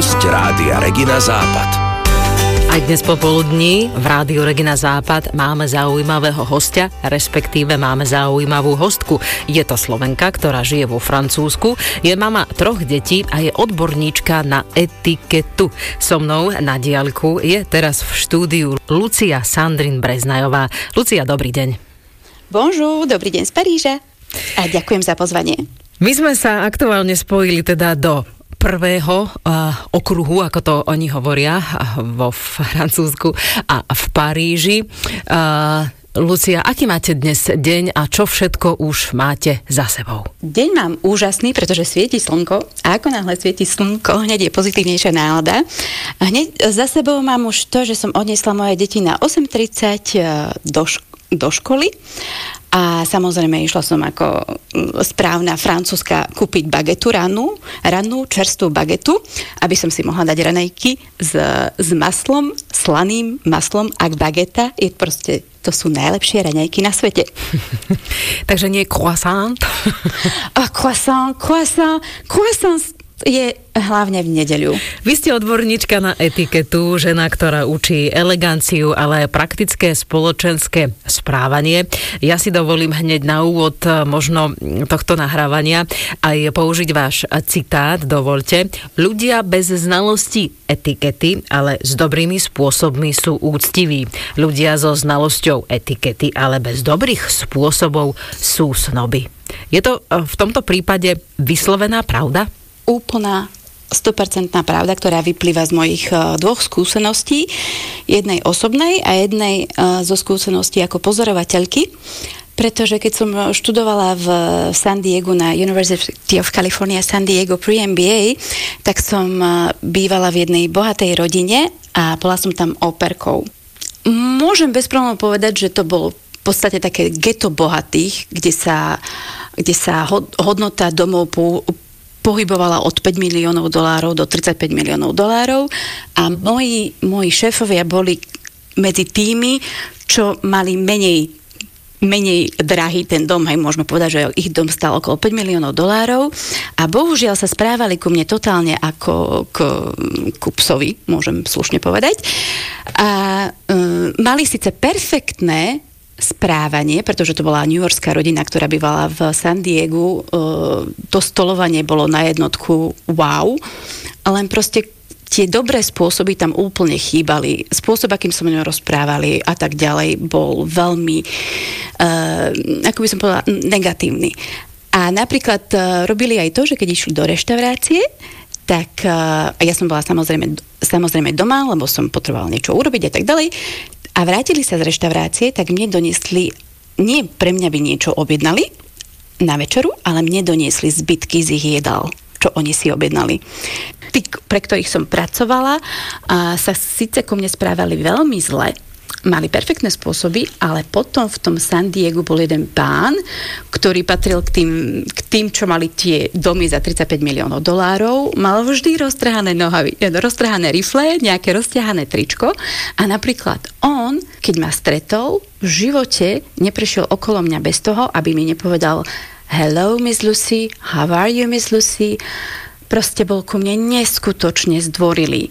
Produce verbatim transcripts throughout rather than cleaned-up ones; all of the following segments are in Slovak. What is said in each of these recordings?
hosť Rádia Regina Západ. Aj dnes popoludní v Rádiu Regina Západ máme zaujímavého hostia, respektíve máme zaujímavú hostku. Je to Slovenka, ktorá žije vo Francúzsku, je mama troch detí a je odborníčka na etiketu. So mnou na diaľku je teraz v štúdiu Lucia Sandrine Breznajová. Lucia, dobrý deň. Bonjour, dobrý deň z Paríža a ďakujem za pozvanie. My sme sa aktuálne spojili teda do prvého uh, okruhu, ako to oni hovoria, uh, vo Francúzsku a v Paríži. Uh, Lucia, aký máte dnes deň a čo všetko už máte za sebou? Deň mám úžasný, pretože svieti slnko a ako náhle svieti slnko, hneď je pozitívnejšia nálada. A hneď za sebou mám už to, že som odniesla moje deti na osem tridsať do, šk- do školy. A samozrejme išla som ako správna francúzska kúpiť bagetu rannú, rannú čerstvú bagetu, aby som si mohla dať raňajky s, s maslom, slaným maslom, ak bageta je proste, to sú najlepšie raňajky na svete. Takže nie croissant? Oh, croissant, croissant, croissant je hlavne v nedeľu. Vy ste odborníčka na etiketu, žena, ktorá učí eleganciu, ale aj praktické spoločenské správanie. Ja si dovolím hneď na úvod možno tohto nahrávania aj použiť váš citát, dovoľte. Ľudia bez znalosti etikety, ale s dobrými spôsobmi sú úctiví. Ľudia so znalosťou etikety, ale bez dobrých spôsobov sú snoby. Je to v tomto prípade vyslovená pravda? Úplná sto percent pravda, ktorá vyplýva z mojich uh, dvoch skúseností. Jednej osobnej a jednej uh, zo skúseností ako pozorovateľky. Pretože keď som študovala v San Diego na University of California San Diego pre-em bé á, tak som uh, bývala v jednej bohatej rodine a bola som tam operkou. Môžem bez problémov povedať, že to bolo v podstate také geto bohatých, kde sa, kde sa hodnota domov po pohybovala od päť miliónov dolárov do tridsaťpäť miliónov dolárov a moji, moji šéfovia boli medzi tými, čo mali menej, menej drahý ten dom, aj môžeme povedať, že ich dom stal okolo päť miliónov dolárov a bohužiaľ sa správali ku mne totálne ako k, k psovi, môžem slušne povedať. A um, mali síce perfektné správanie, pretože to bola newyorská rodina, ktorá bývala v San Diegu. To stolovanie bolo na jednotku wow, len proste tie dobré spôsoby tam úplne chýbali. Spôsob, akým som o ňom rozprávali a tak ďalej, bol veľmi, uh, ako by som povedala, negatívny. A napríklad uh, robili aj to, že keď išli do reštaurácie, tak uh, ja som bola samozrejme, samozrejme doma, lebo som potrebovala niečo urobiť a tak ďalej. A vrátili sa z reštaurácie, tak mne doniesli, nie pre mňa by niečo objednali na večeru, ale mne doniesli zbytky z ich jedál, čo oni si objednali. Tí, pre ktorých som pracovala, a sa síce ku mne správali veľmi zle, mali perfektné spôsoby, ale potom v tom San Diegu bol jeden pán, ktorý patril k tým, k tým čo mali tie domy za tridsaťpäť miliónov dolárov, mal vždy roztrhané nohavy, roztrhané rifle, nejaké rozťahané tričko a napríklad on, keď ma stretol, v živote neprešiel okolo mňa bez toho, aby mi nepovedal hello, Miss Lucy, how are you, Miss Lucy? Proste bol ku mne neskutočne zdvorilý.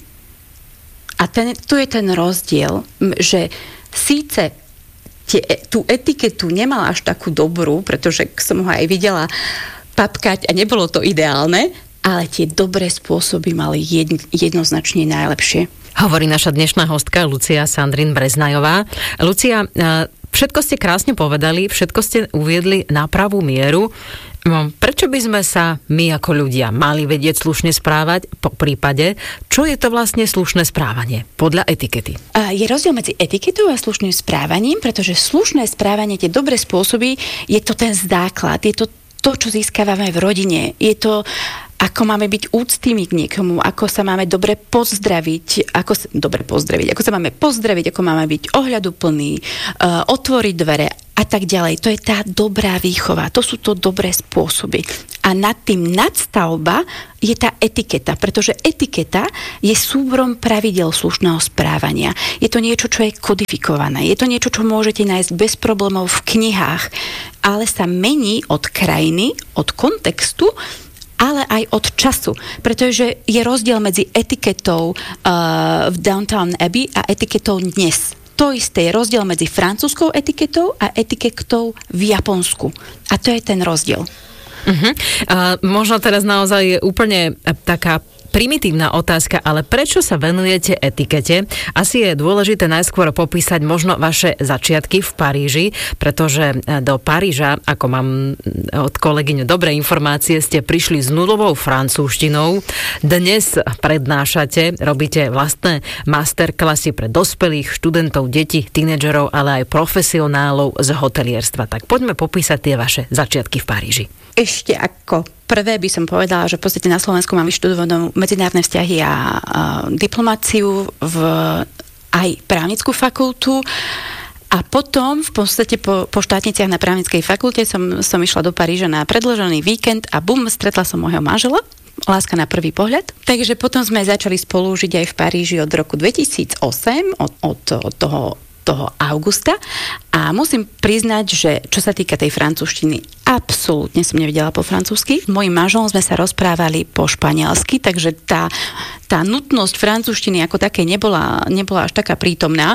A ten, tu je ten rozdiel, že síce tie, tú etiketu nemala až takú dobrú, pretože som ho aj videla papkať a nebolo to ideálne, ale tie dobré spôsoby mali jedn, jednoznačne najlepšie. Hovorí naša dnešná hostka Lucia Sandrine Breznajová. Lucia, všetko ste krásne povedali, všetko ste uviedli na pravú mieru. Prečo by sme sa my ako ľudia mali vedieť slušne správať? Po prípade, čo je to vlastne slušné správanie podľa etikety? Je rozdiel medzi etiketou a slušným správaním, pretože slušné správanie, tie dobré spôsoby, je to ten základ, je to to, čo získavame v rodine. Je to, ako máme byť úctými k niekomu, ako sa máme dobre pozdraviť, ako sa, dobre pozdraviť, ako sa máme pozdraviť, ako máme byť ohľaduplný, uh, otvoriť dvere a tak ďalej. To je tá dobrá výchova, to sú to dobré spôsoby. A nad tým nadstavba je tá etiketa, pretože etiketa je súborom pravidiel slušného správania. Je to niečo, čo je kodifikované, je to niečo, čo môžete nájsť bez problémov v knihách, ale sa mení od krajiny, od kontextu ale aj od času, pretože je rozdiel medzi etiketou uh, v Downton Abbey a etiketou dnes. To isté je rozdiel medzi francúzskou etiketou a etiketou v Japonsku. A to je ten rozdiel. Uh-huh. A možno teraz naozaj je úplne taká primitívna otázka, ale prečo sa venujete etikete? Asi je dôležité najskôr popísať možno vaše začiatky v Paríži, pretože do Paríža, ako mám od kolegyne dobré informácie, ste prišli s nulovou francúzštinou. Dnes prednášate, robíte vlastné masterklasy pre dospelých, študentov, detí, tínedžerov, ale aj profesionálov z hotelierstva. Tak poďme popísať tie vaše začiatky v Paríži. Ešte ako prvé by som povedala, že v podstate na Slovensku mám vyštudovanú medzinárodné vzťahy a, a diplomáciu, v, aj právnickú fakultu. A potom v podstate po, po štátniciach na právnickej fakulte som, som išla do Paríža na predĺžený víkend a bum, stretla som môjho manžela. Láska na prvý pohľad. Takže potom sme začali spolu žiť aj v Paríži od roku dvetisícosem, od, od, od toho toho augusta a musím priznať, že čo sa týka tej francúzštiny, absolútne som nevedela po francúzsky. S mojím manželom sme sa rozprávali po španielsky, takže tá, tá nutnosť francúzštiny ako také nebola, nebola až taká prítomná.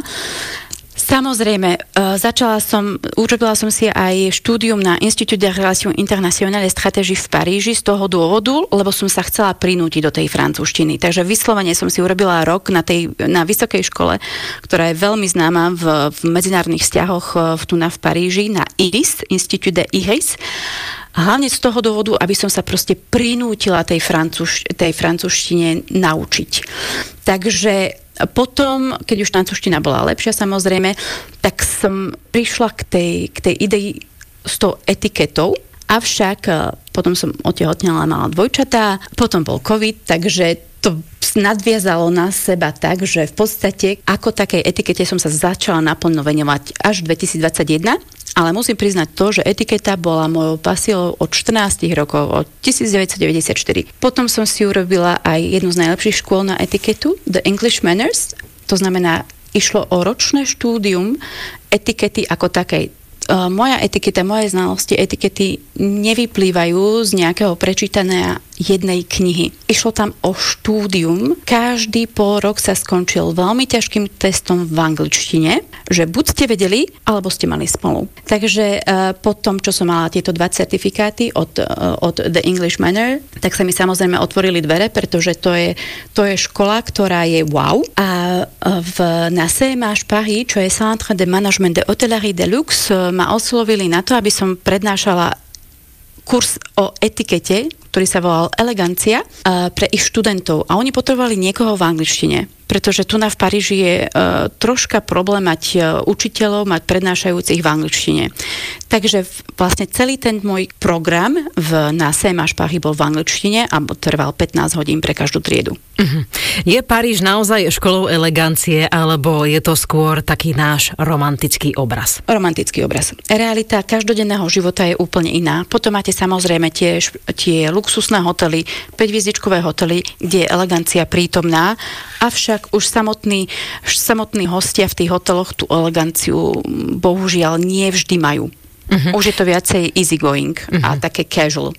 Samozrejme, začala som, urobila som si aj štúdium na Institut de Relations Internationales et Stratégie v Paríži z toho dôvodu, lebo som sa chcela prinútiť do tej francúzštiny. Takže vyslovene som si urobila rok na, tej, na vysokej škole, ktorá je veľmi známa v, v medzinárodných vzťahoch v, tu na v Paríži, na I R I S, Institut de I R I S. Hlavne z toho dôvodu, aby som sa proste prinútila tej, francúz, tej francúzštine naučiť. Takže potom, keď už francúzština bola lepšia samozrejme, tak som prišla k tej, k tej idei s tou etiketou, avšak potom som otehotnela, mala dvojčatá, potom bol COVID, takže to nadviazalo na seba tak, že v podstate ako takej etikete som sa začala naplno venovať až dvetisícdvadsaťjeden, ale musím priznať to, že etiketa bola mojou pasiou od štrnásť rokov, od devätnásťstodeväťdesiatštyri. Potom som si urobila aj jednu z najlepších škôl na etiketu, The English Manners, to znamená, išlo o ročné štúdium etikety ako takej. Moja etiketa, moje znalosti etikety nevyplývajú z nejakého prečítaného jednej knihy. Išlo tam o štúdium. Každý pol rok sa skončil veľmi ťažkým testom v angličtine, že buď ste vedeli, alebo ste mali smolu. Takže uh, po tom, čo som mala tieto dva certifikáty od, uh, od The English Manner, tak sa mi samozrejme otvorili dvere, pretože to je, to je škola, ktorá je wow. A uh, v, na C M H Paris, čo je Centre de Management de Hôtellerie de Luxe, uh, ma oslovili na to, aby som prednášala kurz o etikete, ktorý sa volal Elegancia, pre ich študentov. A oni potrebovali niekoho v angličtine, pretože tu na v Paríži je uh, troška problém mať uh, učiteľov, mať prednášajúcich v angličtine. Takže v, vlastne celý ten môj program v, na C M H Paris bol v angličtine a trval pätnásť hodín pre každú triedu. Uh-huh. Je Paríž naozaj školou elegancie, alebo je to skôr taký náš romantický obraz? Romantický obraz. Realita každodenného života je úplne iná. Potom máte samozrejme tie, tie luxusné hotely, päťhviezdičkové hotely, kde je elegancia prítomná, avšak už samotní, samotní hostia v tých hoteloch tú eleganciu bohužiaľ nie vždy majú. Uh-huh. Už je to viacej easygoing uh-huh. a také casual.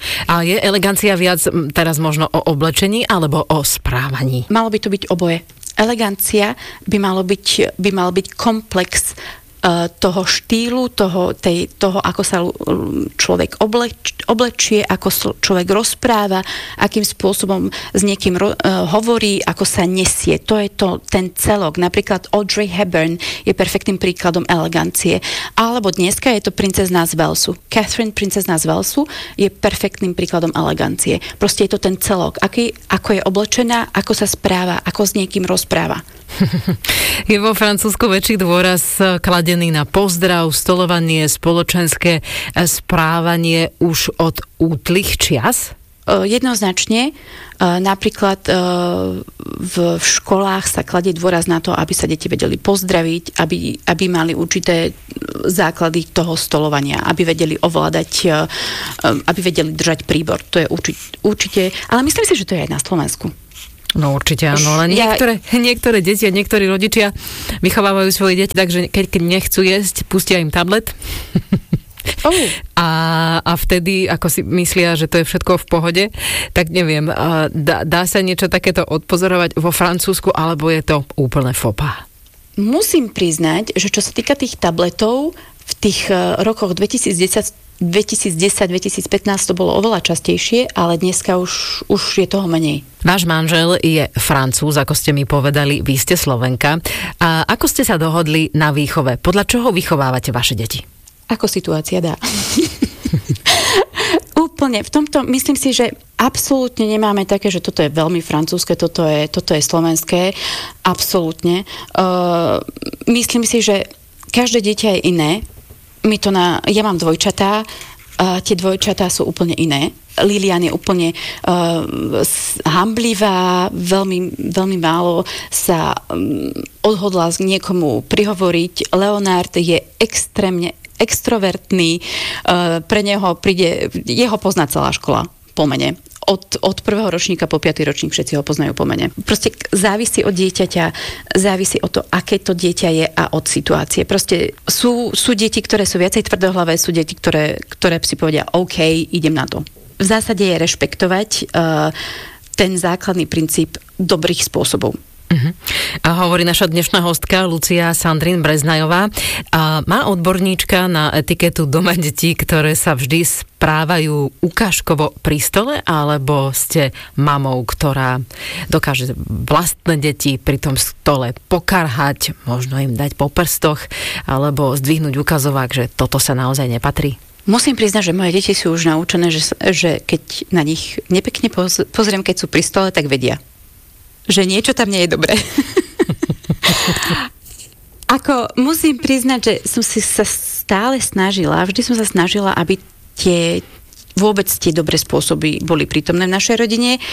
A je elegancia viac teraz možno o oblečení alebo o správaní? Malo by to byť oboje. Elegancia by malo byť, by mal byť komplex toho štýlu, toho, tej, toho, ako sa človek obleč, oblečie, ako človek rozpráva, akým spôsobom s niekým ro, uh, hovorí, ako sa nesie. To je to, ten celok. Napríklad Audrey Hepburn je perfektným príkladom elegancie. Alebo dneska je to princezná z Walesu. Catherine, princezná z Walesu, je perfektným príkladom elegancie. Proste je to ten celok. Aký, ako je oblečená, ako sa správa, ako s niekým rozpráva. Je vo Francúzsku väčší dôraz kladený na pozdrav, stolovanie, spoločenské správanie už od útlých čias? Jednoznačne. Napríklad v školách sa kladie dôraz na to, aby sa deti vedeli pozdraviť, aby, aby mali určité základy toho stolovania, aby vedeli ovládať, aby vedeli držať príbor. To je určite, určite, ale myslím si, že to je aj na Slovensku. No určite áno, len ja... niektoré, niektoré deti a niektorí rodičia vychovávajú svoje deti, takže keď, keď nechcú jesť, pustia im tablet. Oh. A, a vtedy, ako si myslia, že to je všetko v pohode, tak neviem, dá, dá sa niečo takéto odpozorovať vo Francúzsku, alebo je to úplne fopa? Musím priznať, že čo sa týka tých tabletov, v tých rokoch dvetisícdesať, dvetisícpätnásť to bolo oveľa častejšie, ale dneska už, už je toho menej. Váš manžel je Francúz, ako ste mi povedali, vy ste Slovenka. A ako ste sa dohodli na výchove? Podľa čoho vychovávate vaše deti? Ako situácia dá. Úplne. V tomto myslím si, že absolútne nemáme také, že toto je veľmi francúzske, toto je, toto je slovenské. Absolútne. Uh, myslím si, že každé dieťa je iné. My to na, ja mám dvojčatá, uh, tie dvojčatá sú úplne iné. Lilian je úplne uh, hamblivá, veľmi, veľmi málo sa um, odhodlá niekomu prihovoriť. Leonard je extrémne extrovertný, uh, pre neho príde, jeho pozná celá škola po mene. Od, od prvého ročníka po piaty ročník všetci ho poznajú po mene. Proste závisí od dieťaťa, závisí od to, aké to dieťa je a od situácie. Proste sú, sú deti, ktoré sú viacej tvrdohlavé, sú deti, ktoré, ktoré si povedia OK, idem na to. V zásade je rešpektovať uh, ten základný princíp dobrých spôsobov. Uh-huh. A hovorí naša dnešná hostka Lucia Sandrine Breznajová. A má odborníčka na etiketu doma detí, ktoré sa vždy správajú ukážkovo pri stole, alebo ste mamou, ktorá dokáže vlastné deti pri tom stole pokarhať, možno im dať po prstoch, alebo zdvihnúť ukazovák, že toto sa naozaj nepatrí? Musím priznať, že moje deti sú už naučené, že, že keď na nich nepekne pozriem, keď sú pri stole, tak vedia, že niečo tam nie je dobré. Ako musím priznať, že som si sa stále snažila, vždy som sa snažila, aby tie, vôbec tie dobré spôsoby boli prítomné v našej rodine.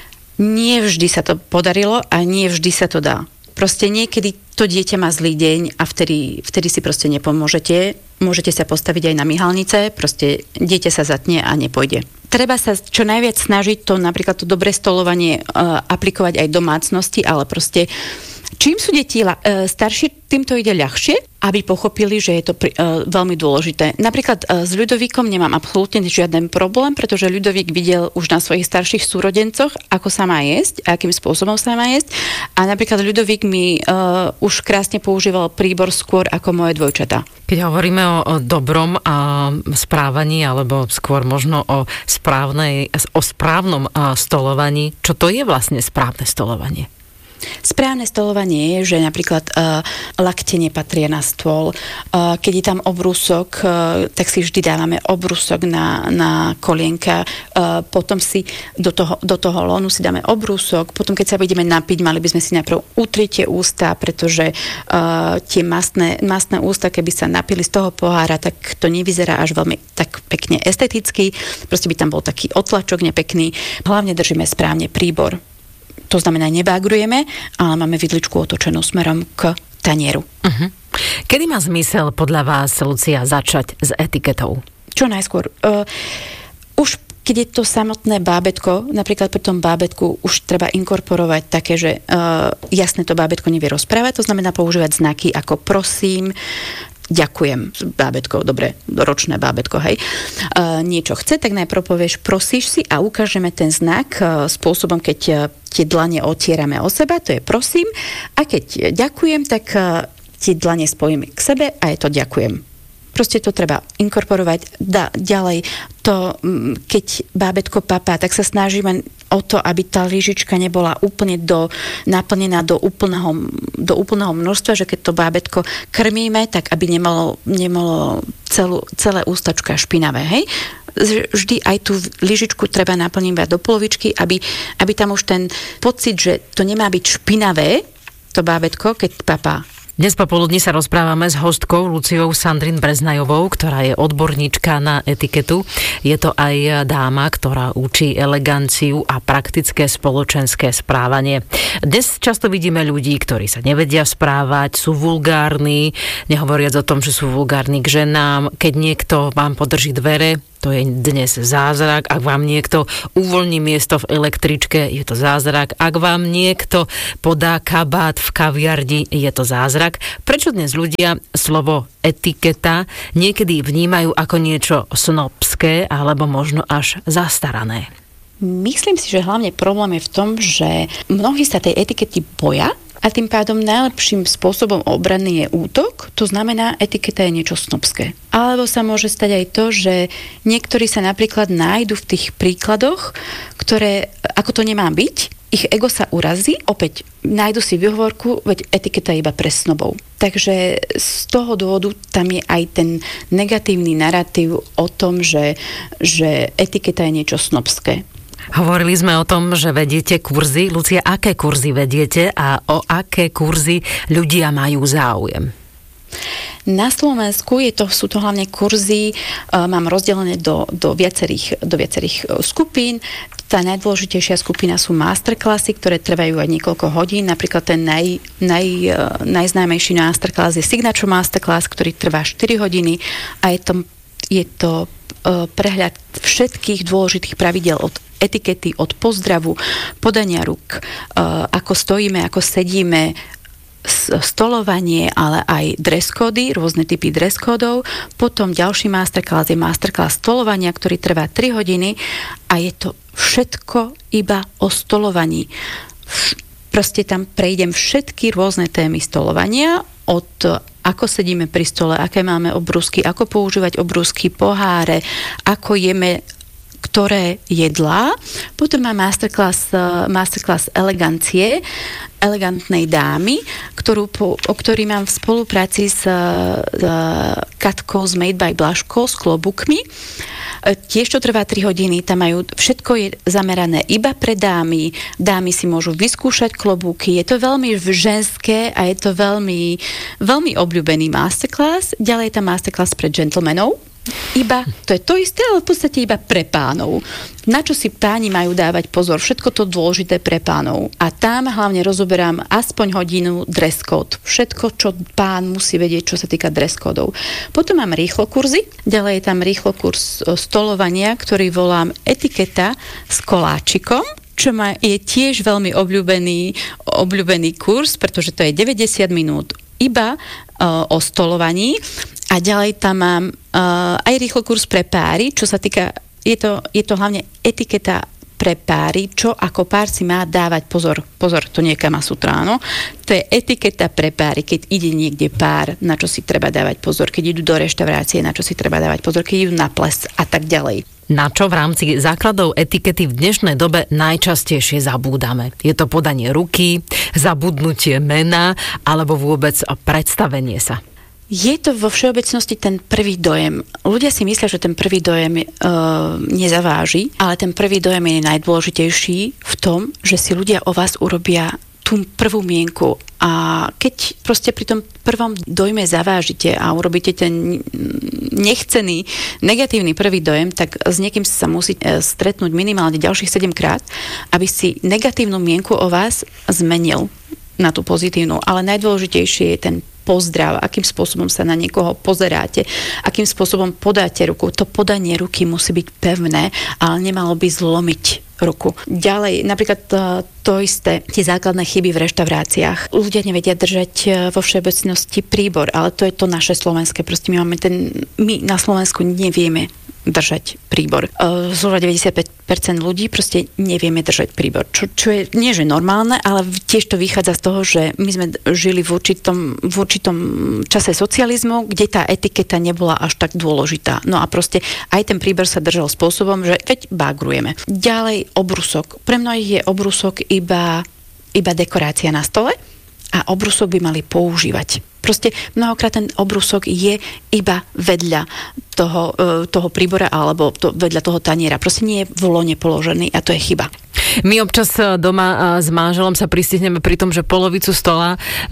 Nie vždy sa to podarilo a nie vždy sa to dá. Proste niekedy to dieťa má zlý deň a vtedy, vtedy si proste nepomôžete. Môžete sa postaviť aj na myhalnice, proste dieťa sa zatne a nepôjde. Treba sa čo najviac snažiť to, napríklad to dobré stolovanie uh, aplikovať aj domácnosti, ale proste čím sú deti uh, staršie, tým to ide ľahšie, aby pochopili, že je to pri, uh, veľmi dôležité. Napríklad uh, s Ľudovíkom nemám absolútne žiaden problém, pretože Ľudovík videl už na svojich starších súrodencoch, ako sa má jesť, akým spôsobom sa má jesť. A napríklad Ľudovík mi uh, už krásne používal príbor skôr ako moje dvojčatá. Keď hovoríme o, o dobrom a správaní, alebo skôr možno o, správnej, o správnom a, stolovaní, čo to je vlastne správne stolovanie? Správne stolovanie je, že napríklad uh, lakte nepatria na stôl. Uh, keď je tam obrúsok, uh, tak si vždy dávame obrúsok na, na kolienka. Uh, potom si do toho, do toho lónu si dáme obrúsok. Potom, keď sa budeme napiť, mali by sme si najprv utrieť tie ústa, pretože uh, tie mastné, mastné ústa, keby sa napili z toho pohára, tak to nevyzerá až veľmi tak pekne esteticky. Proste by tam bol taký otlačok nepekný. Hlavne držíme správne príbor. To znamená, nebágrujeme, ale máme vidličku otočenú smerom k tanieru. Uh-huh. Kedy má zmysel podľa vás, Lucia, začať s etiketou? Čo najskôr? Uh, už keď je to samotné bábätko, napríklad pri tom bábätku už treba inkorporovať také, že uh, jasne to bábätko nevie rozprávať, to znamená používať znaky ako prosím, ďakujem, bábätko, dobre, ročné bábätko, hej, uh, niečo chce, tak najprv povieš, prosíš si a ukážeme ten znak uh, spôsobom, keď uh, tie dlane otierame o seba, to je prosím, a keď ďakujem, tak uh, tie dlane spojíme k sebe a je to ďakujem. Proste to treba inkorporovať da, ďalej. To, keď bábätko papá, tak sa snažíme o to, aby tá lyžička nebola úplne do, naplnená do úplného, do úplného množstva, že keď to bábätko krmíme, tak aby nemalo, nemalo celú, celé ústačka špinavé, hej? Vždy aj tú lyžičku treba naplniť do polovičky, aby, aby tam už ten pocit, že to nemá byť špinavé, to bábätko, keď papá. Dnes popoludní sa rozprávame s hostkou Luciou Sandrine Breznajovou, ktorá je odborníčka na etiketu. Je to aj dáma, ktorá učí eleganciu a praktické spoločenské správanie. Dnes často vidíme ľudí, ktorí sa nevedia správať, sú vulgárni, nehovoriac o tom, že sú vulgárni k ženám. Keď niekto vám podrží dvere, to je dnes zázrak. Ak vám niekto uvoľní miesto v električke, je to zázrak. Ak vám niekto podá kabát v kaviarni, je to zázrak. tak, prečo dnes ľudia slovo etiketa niekedy vnímajú ako niečo snobské alebo možno až zastarané? Myslím si, že hlavne problém je v tom, že mnohí sa tej etikety boja a tým pádom najlepším spôsobom obrany je útok, to znamená, etiketa je niečo snobské. Alebo sa môže stať aj to, že niektorí sa napríklad nájdu v tých príkladoch, ktoré, ako to nemá byť, ich ego sa urazí, opäť nájdu si výhovorku, veď etiketa je iba pre snobov. Takže z toho dôvodu tam je aj ten negatívny narratív o tom, že, že etiketa je niečo snobské. Hovorili sme o tom, že vediete kurzy. Lucia, aké kurzy vediete a o aké kurzy ľudia majú záujem? Na Slovensku je to, sú to hlavne kurzy, mám rozdelené do, do, viacerých, do viacerých skupín. Tá najdôležitejšia skupina sú masterclassy, ktoré trvajú aj niekoľko hodín. Napríklad ten naj, naj, najznámejší masterclass je Signature Masterclass, ktorý trvá štyri hodiny a je to, je to prehľad všetkých dôležitých pravidiel od etikety, od pozdravu, podania rúk, ako stojíme, ako sedíme, stolovanie, ale aj dress kódy, rôzne typy dress kódov. Potom ďalší masterclass je masterclass stolovania, ktorý trvá tri hodiny a je to všetko iba o stolovaní. Proste tam prejdem všetky rôzne témy stolovania, od ako sedíme pri stole, aké máme obrúsky, ako používať obrúsky, poháre, ako jeme ktoré jedlá. Potom má masterclass, masterclass elegancie, elegantnej dámy, ktorú po, o ktorý mám v spolupráci s, s Katkou z Made by Blažko, s klobúkmi. Tiež to trvá tri hodiny, tam majú, všetko je zamerané iba pre dámy. Dámy si môžu vyskúšať klobúky, je to veľmi ženské a je to veľmi, veľmi obľúbený masterclass. Ďalej je tam masterclass pre gentlemanov. Iba, to je to isté, ale v podstate iba pre pánov. Na čo si páni majú dávať pozor, všetko to dôležité pre pánov. A tam hlavne rozoberám aspoň hodinu dress code. Všetko, čo pán musí vedieť, čo sa týka dress codov. Potom mám rýchlo kurzy, ďalej je tam rýchlo kurz stolovania, ktorý volám Etiketa s koláčikom, čo má, je tiež veľmi obľúbený, obľúbený kurz, pretože to je deväťdesiat minút iba uh, o stolovaní. A ďalej tam mám uh, aj rýchlo kurz pre páry, čo sa týka, je to, je to hlavne etiketa pre páry, čo ako pár si má dávať pozor. Pozor, to nie je Kama Sutra, áno. To je etiketa pre páry, keď ide niekde pár, na čo si treba dávať pozor, keď idú do reštaurácie, na čo si treba dávať pozor, keď idú na ples a tak ďalej. Na čo v rámci základov etikety v dnešnej dobe najčastejšie zabúdame? Je to podanie ruky, zabudnutie mena alebo vôbec predstavenie sa? Je to vo všeobecnosti ten prvý dojem. Ľudia si myslia, že ten prvý dojem e, nezaváži, ale ten prvý dojem je najdôležitejší v tom, že si ľudia o vás urobia tú prvú mienku. A keď proste pri tom prvom dojme zavážite a urobíte ten nechcený, negatívny prvý dojem, tak s niekým sa musí stretnúť minimálne ďalších sedem krát, aby si negatívnu mienku o vás zmenil na tú pozitívnu. Ale najdôležitejšie je ten pozdrav, akým spôsobom sa na niekoho pozeráte, akým spôsobom podáte ruku. To podanie ruky musí byť pevné, ale nemalo by zlomiť ruku. Ďalej, napríklad to, to isté, tie základné chyby v reštauráciách. Ľudia nevedia držať vo všeobecnosti príbor, ale to je to naše slovenské. Proste my máme ten, my na Slovensku nevieme držať príbor. Zhruba deväťdesiatpäť percent ľudí proste nevieme držať príbor. Čo, čo je nie že normálne, ale tiež to vychádza z toho, že my sme žili v určitom, v určitom čase socializmu, kde tá etiketa nebola až tak dôležitá. No a proste aj ten príbor sa držal spôsobom, že veď bágrujeme. Ďalej obrusok. Pre mnohých je obrusok iba, iba dekorácia na stole a obrusok by mali používať. Proste mnohokrát ten obrusok je iba vedľa toho, toho príbora alebo to, vedľa toho taniera. Proste nie je v lone položený a to je chyba. My občas doma s manželom sa pristihneme pri tom, že polovicu stola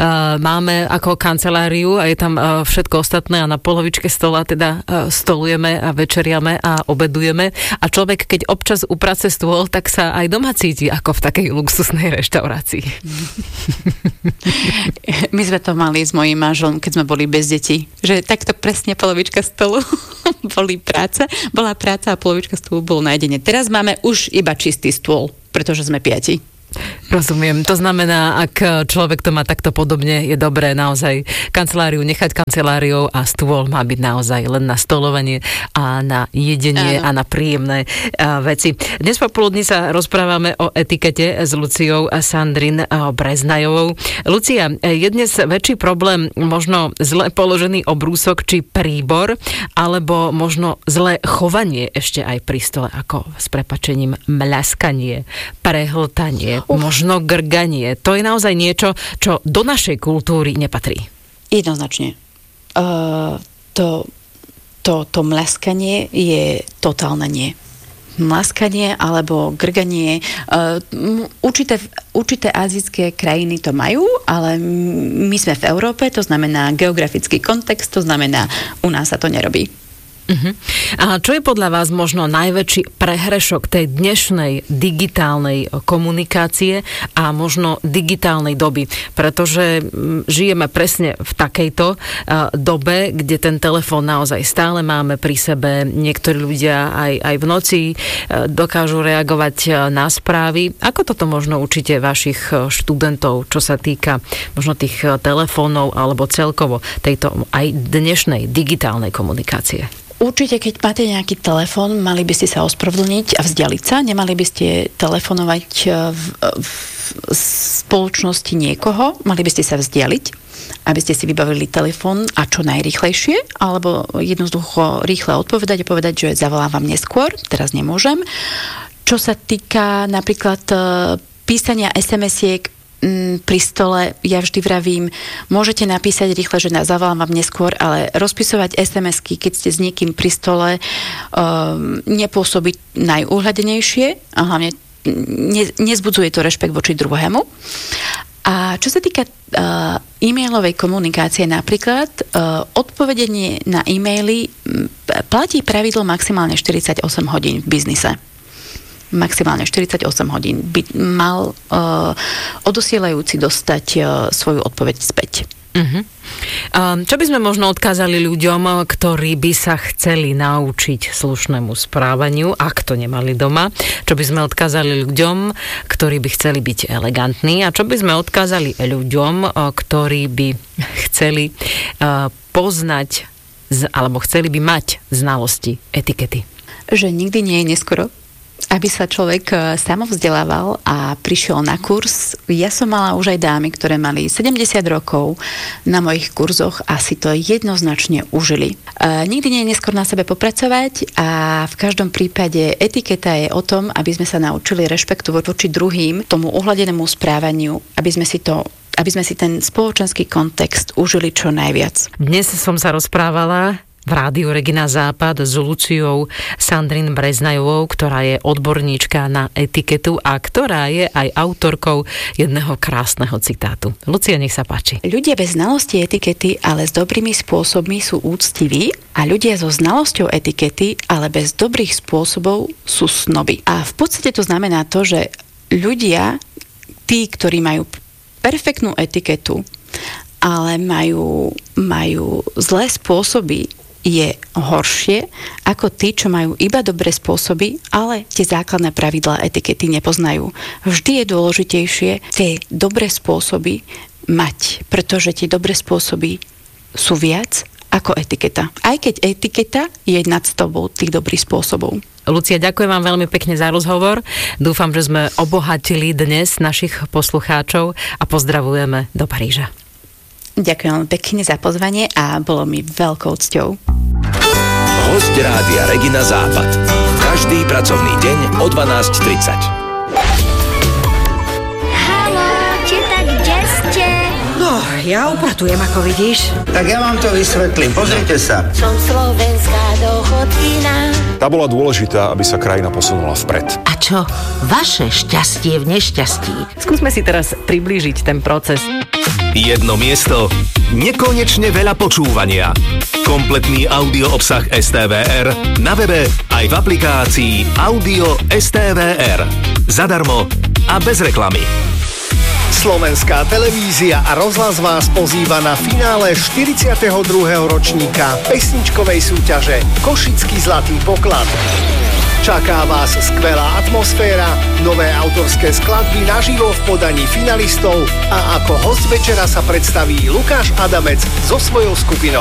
máme ako kanceláriu a je tam všetko ostatné a na polovičke stola teda stolujeme a večeriame a obedujeme a človek, keď občas uprace stôl, tak sa aj doma cíti ako v takej luxusnej reštaurácii. My sme to mali s mojím manželom, keď sme boli bez detí. Že takto presne polovička stolu boli práca, bola práca a polovička stolu bolo na jedenie. Teraz máme už iba čistý stôl, pretože sme piati. Rozumiem. To znamená, ak človek to má takto podobne, je dobré naozaj kanceláriu nechať kanceláriou a stôl má byť naozaj len na stolovanie a na jedenie Áno. a na príjemné a, veci. Dnes popoludní sa rozprávame o etikete s Luciou Sandrin Breznajovou. Lucia, je dnes väčší problém možno zle položený obrúsok či príbor, alebo možno zlé chovanie ešte aj pri stole, ako s prepačením mľaskanie, prehltanie, Uf. možno grganie. To je naozaj niečo, čo do našej kultúry nepatrí. Jednoznačne. Uh, to, to, to mľaskanie je totálne nie. Mľaskanie alebo grganie. Uh, určité, určité azijské krajiny to majú, ale my sme v Európe, to znamená geografický kontext, to znamená, u nás sa to nerobí. Uh-huh. A čo je podľa vás možno najväčší prehrešok tej dnešnej digitálnej komunikácie a možno digitálnej doby? Pretože žijeme presne v takejto uh, dobe, kde ten telefón naozaj stále máme pri sebe. Niektorí ľudia aj, aj v noci uh, dokážu reagovať uh, na správy. Ako toto možno učíte vašich uh, študentov, čo sa týka možno tých uh, telefónov alebo celkovo tejto aj dnešnej digitálnej komunikácie? Určite, keď máte nejaký telefón, mali by ste sa ospravedlniť a vzdialiť sa. Nemali by ste telefonovať v, v spoločnosti niekoho. Mali by ste sa vzdialiť, aby ste si vybavili telefón a čo najrýchlejšie, alebo jednoducho rýchle odpovedať a povedať, že zavolám vám neskôr, teraz nemôžem. Čo sa týka napríklad písania es em esiek pri stole, ja vždy vravím, môžete napísať rýchle, že zavolám vám neskôr, ale rozpisovať es em esky, keď ste s niekým pri stole, um, nepôsobí najúhľadenejšie a hlavne ne, nezbudzuje to rešpekt voči druhému. A čo sa týka uh, e-mailovej komunikácie napríklad, uh, odpovedenie na e-maily platí pravidlo maximálne štyridsaťosem hodín v biznise. Maximálne štyridsaťosem hodín by mal uh, odosielajúci dostať uh, svoju odpoveď späť. Uh-huh. Um, čo by sme možno odkázali ľuďom, ktorí by sa chceli naučiť slušnému správaniu, ak to nemali doma? Čo by sme odkázali ľuďom, ktorí by chceli byť elegantní? A čo by sme odkázali ľuďom, ktorí by chceli uh, poznať z, alebo chceli by mať znalosti etikety? Že nikdy nie je neskoro, aby sa človek samovzdelával a prišiel na kurz. Ja som mala už aj dámy, ktoré mali sedemdesiat rokov na mojich kurzoch a si to jednoznačne užili. E, nikdy nie je neskôr na sebe popracovať a v každom prípade etiketa je o tom, aby sme sa naučili rešpektu voči druhým, tomu uhladenému správaniu, aby sme si to aby sme si ten spoločenský kontext užili čo najviac. Dnes som sa rozprávala v rádiu Regina Západ s Luciou Sandrin Breznajovou, ktorá je odborníčka na etiketu a ktorá je aj autorkou jedného krásneho citátu. Lucia, nech sa páči. Ľudia bez znalosti etikety, ale s dobrými spôsobmi sú úctiví a ľudia so znalosťou etikety, ale bez dobrých spôsobov sú snoby. A v podstate to znamená to, že ľudia, tí, ktorí majú perfektnú etiketu, ale majú, majú zlé spôsoby, je horšie ako tí, čo majú iba dobré spôsoby, ale tie základné pravidlá etikety nepoznajú. Vždy je dôležitejšie tie dobré spôsoby mať, pretože tie dobré spôsoby sú viac ako etiketa. Aj keď etiketa je nadstavbou tých dobrých spôsobov. Lucia, ďakujem vám veľmi pekne za rozhovor. Dúfam, že sme obohatili dnes našich poslucháčov a pozdravujeme do Paríža. Ďakujem pekne za pozvanie a bolo mi veľkou cťou. Hosť Rádia Regina Západ. Každý pracovný deň o dvanásť tridsať. Haló, teta, kde ste? No, ja upratujem, ako vidíš. Tak ja vám to vysvetlím, pozrite sa. Som slovenská dochodkyna. Tá bola dôležitá, aby sa krajina posunula vpred. A čo? Vaše šťastie v nešťastí. Skúsme si teraz priblížiť ten proces. Jedno miesto, nekonečne veľa počúvania. Kompletný audio obsah es té vé er na webe aj v aplikácii Audio es té vé er. Zadarmo a bez reklamy. Slovenská televízia a rozhlas vás pozýva na finále štyridsiateho druhého ročníka pesničkovej súťaže Košický zlatý poklad. Čaká vás skvelá atmosféra, nové autorské skladby naživo v podaní finalistov a ako host večera sa predstaví Lukáš Adamec so svojou skupinou.